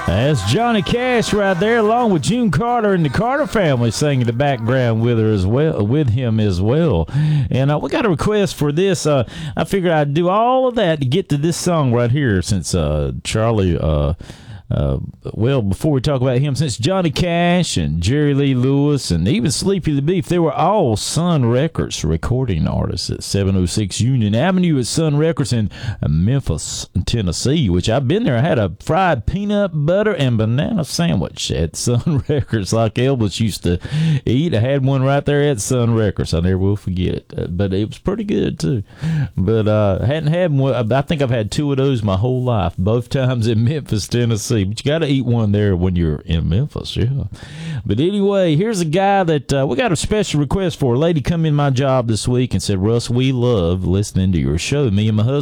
That's Johnny Cash right there, along with June Carter and the Carter family singing in the background with him as well. And we got a request for this. I figured I'd do all of that to get to this song right here, since Charlie. Well, before we talk about him, since Johnny Cash and Jerry Lee Lewis and even Sleepy the Beef, they were all Sun Records recording artists at 706 Union Avenue at Sun Records in Memphis, Tennessee, which I've been there. I had a fried peanut butter and banana sandwich at Sun Records like Elvis used to eat. I had one right there at Sun Records. I never will forget it, but it was pretty good too. But I hadn't had one. I think I've had two of those my whole life, both times in Memphis, Tennessee. But you got to eat one there when you're in Memphis, yeah. But anyway, here's a guy that we got a special request for. A lady come in my job this week and said, Russ, we love listening to your show. Me and my husband